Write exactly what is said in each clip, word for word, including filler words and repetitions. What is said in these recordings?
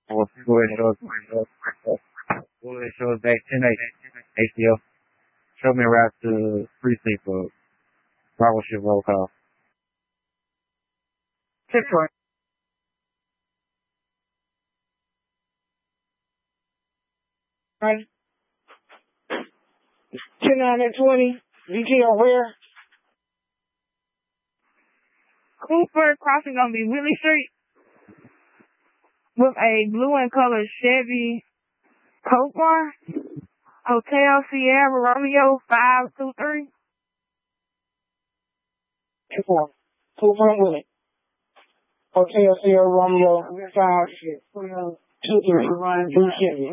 We'll go ahead and show us. Go ahead and show us back ten eight. H D L. Show me a route to precinct for Bravo Shift roll call. Check point. Right. ten nine and twenty. V G on where? Cooper crossing gonna be Whitley Street with a blue and colored Chevy Copar. Hotel Sierra Romeo five two three. Two four. Two one Willie. Hotel Sierra Romeo five two three. Ryan Blue Chevy.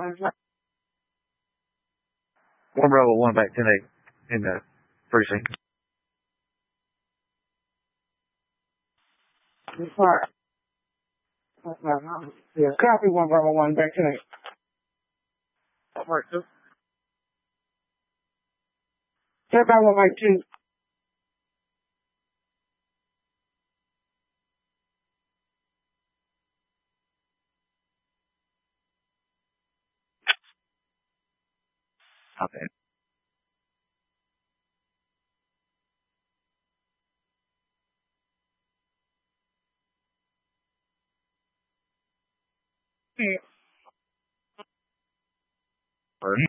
One Bravo, one back ten eight in the precinct. Fire. Yeah, copy one Bravo one back ten eight. Alright, sir. Check out one Mike two. Okay. Yeah. Pardon?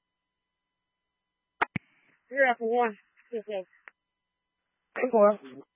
You're after one. Yes, yes. Two more.